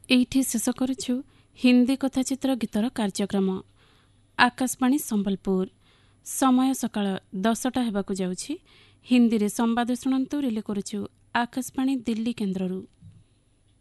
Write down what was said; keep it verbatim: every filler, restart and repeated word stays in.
ଏଇଠି ଶେଷ କରୁଛୁ ହିନ୍ଦୀ କଥାଚିତ୍ର ଗୀତର କାର୍ଯ୍ୟକ୍ରମ। ଆକାଶବାଣୀ ସମ୍ବଲପୁର। ସମୟ ସକାଳ ଦଶଟା ହେବାକୁ ଯାଉଛି। ହିନ୍ଦୀରେ ସମ୍ବାଦ ଶୁଣନ୍ତୁ। ରିଲେ କରୁଛୁ ଆକାଶବାଣୀ ଦିଲ୍ଲୀ କେନ୍ଦ୍ରରୁ।